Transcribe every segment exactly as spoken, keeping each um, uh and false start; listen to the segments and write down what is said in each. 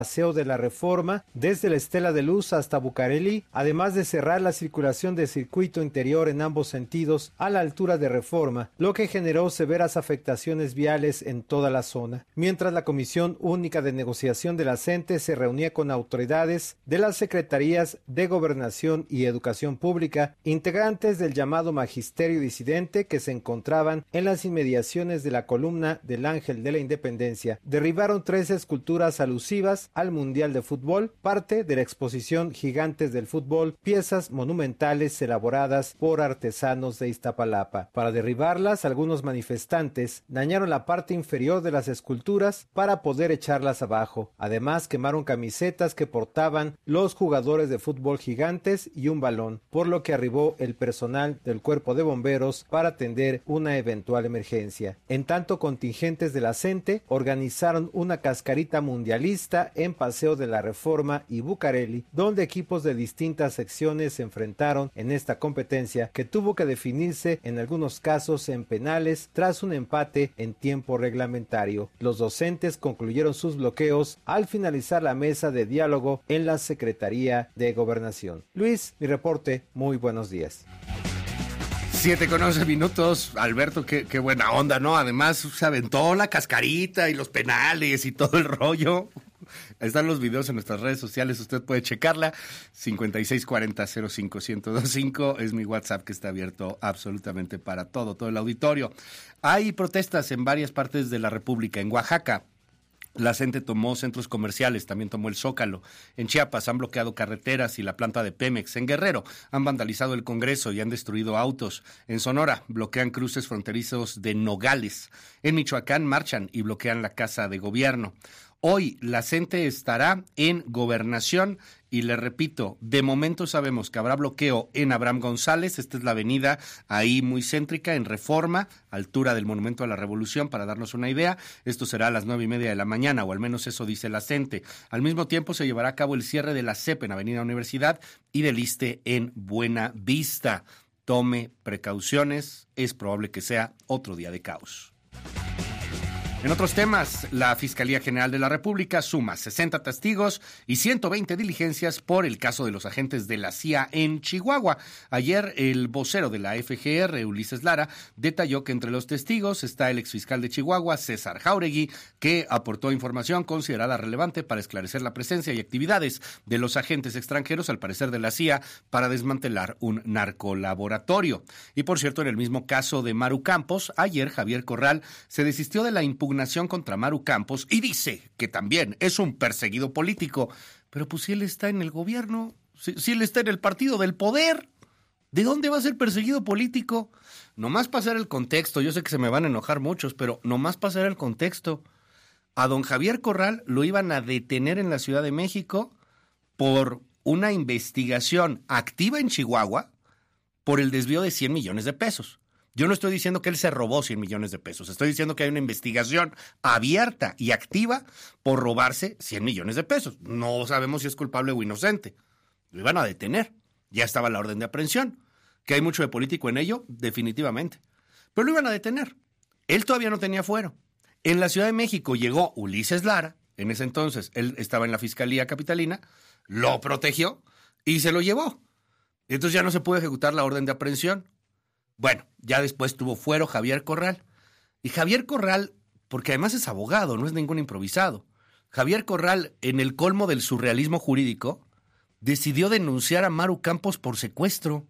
Paseo de la Reforma, desde la Estela de Luz hasta Bucareli, además de cerrar la circulación de circuito interior en ambos sentidos a la altura de Reforma, lo que generó severas afectaciones viales en toda la zona. Mientras la Comisión Única de Negociación de la CENTE se reunía con autoridades de las Secretarías de Gobernación y Educación Pública, integrantes del llamado Magisterio Disidente que se encontraban en las inmediaciones de la columna del Ángel de la Independencia, derribaron tres esculturas alusivas al Mundial de Fútbol, parte de la exposición Gigantes del Fútbol, piezas monumentales elaboradas por artesanos de Iztapalapa. Para derribarlas, algunos manifestantes dañaron la parte inferior de las esculturas para poder echarlas abajo. Además, quemaron camisetas que portaban los jugadores de fútbol Gigantes y un balón, por lo que arribó el personal del Cuerpo de Bomberos para atender una eventual emergencia. En tanto, contingentes de la CENTE organizaron una cascarita mundialista en Paseo de la Reforma y Bucareli, donde equipos de distintas secciones se enfrentaron en esta competencia que tuvo que definirse en algunos casos en penales tras un empate en tiempo reglamentario. Los docentes concluyeron sus bloqueos al finalizar la mesa de diálogo en la Secretaría de Gobernación. Luis, mi reporte, muy buenos días. Siete con once minutos, Alberto, qué, qué buena onda, ¿no? Además se aventó la cascarita y los penales y todo el rollo. Están los videos en nuestras redes sociales, usted puede checarla. cincuenta y seis cuarenta cero cinco ciento veinticinco es mi WhatsApp que está abierto absolutamente para todo, todo el auditorio. Hay protestas en varias partes de la República. En Oaxaca, la CENTE tomó centros comerciales, también tomó el Zócalo. En Chiapas han bloqueado carreteras y la planta de Pemex. En Guerrero han vandalizado el Congreso y han destruido autos. En Sonora bloquean cruces fronterizos de Nogales. En Michoacán marchan y bloquean la Casa de Gobierno. Hoy la CENTE estará en Gobernación y le repito, de momento sabemos que habrá bloqueo en Abraham González, esta es la avenida ahí muy céntrica, en Reforma, altura del Monumento a la Revolución, para darnos una idea. Esto será a las nueve y media de la mañana, o al menos eso dice la CENTE. Al mismo tiempo se llevará a cabo el cierre de la C E P en Avenida Universidad y del ISSSTE en Buena Vista. Tome precauciones, es probable que sea otro día de caos. En otros temas, la Fiscalía General de la República suma sesenta testigos y ciento veinte diligencias por el caso de los agentes de la C I A en Chihuahua. Ayer, el vocero de la F G R, Ulises Lara, detalló que entre los testigos está el exfiscal de Chihuahua, César Jáuregui, que aportó información considerada relevante para esclarecer la presencia y actividades de los agentes extranjeros, al parecer de la C I A, para desmantelar un narcolaboratorio. Y por cierto, en el mismo caso de Maru Campos, ayer Javier Corral se desistió de la impugnación contra Maru Campos y dice que también es un perseguido político. Pero pues si él está en el gobierno, si, si él está en el partido del poder, ¿de dónde va a ser perseguido político? Nomás pasar el contexto, yo sé que se me van a enojar muchos, pero nomás pasar el contexto. A don Javier Corral lo iban a detener en la Ciudad de México por una investigación activa en Chihuahua por el desvío de cien millones de pesos. Yo no estoy diciendo que él se robó cien millones de pesos, estoy diciendo que hay una investigación abierta y activa por robarse cien millones de pesos. No sabemos si es culpable o inocente. Lo iban a detener. Ya estaba la orden de aprehensión. ¿Que hay mucho de político en ello? Definitivamente. Pero lo iban a detener. Él todavía no tenía fuero. En la Ciudad de México llegó Ulises Lara, en ese entonces él estaba en la Fiscalía Capitalina, lo protegió y se lo llevó. Entonces ya no se pudo ejecutar la orden de aprehensión. Bueno, ya después tuvo fuero Javier Corral. Y Javier Corral, porque además es abogado, no es ningún improvisado. Javier Corral, en el colmo del surrealismo jurídico, decidió denunciar a Maru Campos por secuestro.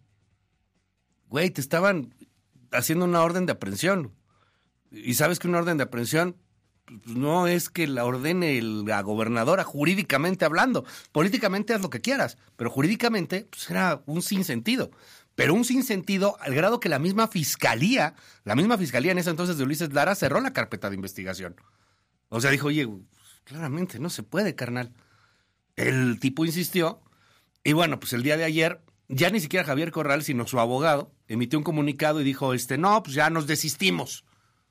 Güey, te estaban haciendo una orden de aprehensión. Y sabes que una orden de aprehensión no es que la ordene la gobernadora jurídicamente hablando. Políticamente haz lo que quieras, pero jurídicamente pues, era un sinsentido. Pero un sinsentido al grado que la misma fiscalía, la misma fiscalía en ese entonces de Ulises Lara, cerró la carpeta de investigación. O sea, dijo, oye, claramente no se puede, carnal. El tipo insistió, y bueno, pues el día de ayer, ya ni siquiera Javier Corral, sino su abogado, emitió un comunicado y dijo, este, no, pues ya nos desistimos.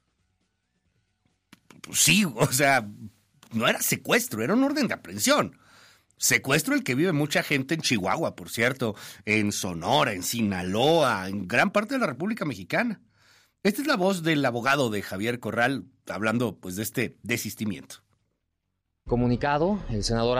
Pues sí, o sea, no era secuestro, era un orden de aprehensión. Secuestro el que vive mucha gente en Chihuahua, por cierto, en Sonora, en Sinaloa, en gran parte de la República Mexicana. Esta es la voz del abogado de Javier Corral hablando pues de este desistimiento. comunicado, el senador